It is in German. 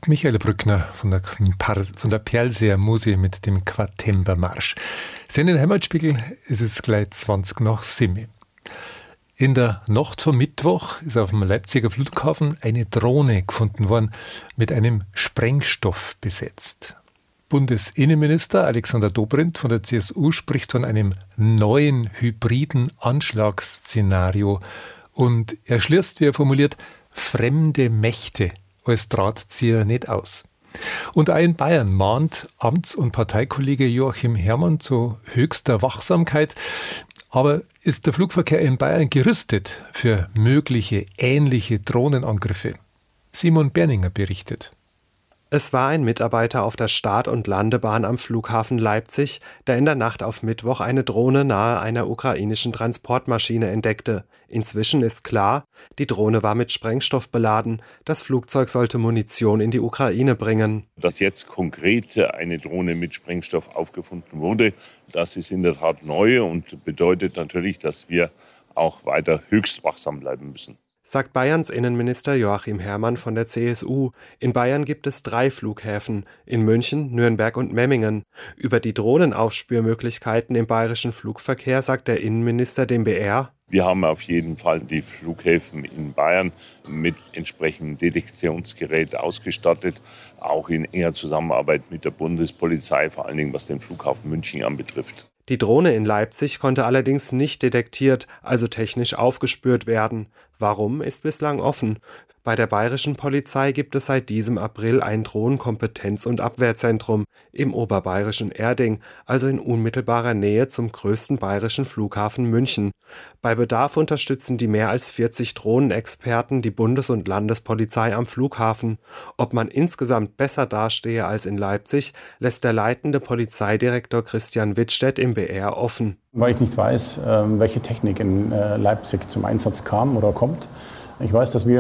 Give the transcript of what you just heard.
Michael Brückner von der Perlseer Muse mit dem Quartembermarsch. Sind in Heimatspiegel ist es gleich 20 nach 7. In der Nacht vom Mittwoch ist auf dem Leipziger Flughafen eine Drohne gefunden worden, mit einem Sprengstoff besetzt. Bundesinnenminister Alexander Dobrindt von der CSU spricht von einem neuen hybriden Anschlagsszenario und er schließt, wie er formuliert, fremde Mächte als Drahtzieher nicht aus. Und auch in Bayern mahnt Amts- und Parteikollege Joachim Herrmann zu höchster Wachsamkeit. Aber ist der Flugverkehr in Bayern gerüstet für mögliche ähnliche Drohnenangriffe? Simon Berninger berichtet. Es war ein Mitarbeiter auf der Start- und Landebahn am Flughafen Leipzig, der in der Nacht auf Mittwoch eine Drohne nahe einer ukrainischen Transportmaschine entdeckte. Inzwischen ist klar, die Drohne war mit Sprengstoff beladen. Das Flugzeug sollte Munition in die Ukraine bringen. Dass jetzt konkret eine Drohne mit Sprengstoff aufgefunden wurde, das ist in der Tat neu und bedeutet natürlich, dass wir auch weiter höchst wachsam bleiben müssen. Sagt Bayerns Innenminister Joachim Herrmann von der CSU. In Bayern gibt es 3 Flughäfen, in München, Nürnberg und Memmingen. Über die Drohnenaufspürmöglichkeiten im bayerischen Flugverkehr sagt der Innenminister dem BR: Wir haben auf jeden Fall die Flughäfen in Bayern mit entsprechendem Detektionsgerät ausgestattet, auch in enger Zusammenarbeit mit der Bundespolizei, vor allen Dingen was den Flughafen München anbetrifft. Die Drohne in Leipzig konnte allerdings nicht detektiert, also technisch aufgespürt werden. Warum, ist bislang offen. Bei der bayerischen Polizei gibt es seit diesem April ein Drohnenkompetenz- und Abwehrzentrum im oberbayerischen Erding, also in unmittelbarer Nähe zum größten bayerischen Flughafen München. Bei Bedarf unterstützen die mehr als 40 Drohnenexperten die Bundes- und Landespolizei am Flughafen. Ob man insgesamt besser dastehe als in Leipzig, lässt der leitende Polizeidirektor Christian Wittstedt im BR offen. Weil ich nicht weiß, welche Technik in Leipzig zum Einsatz kam oder kommt. Ich weiß, dass wir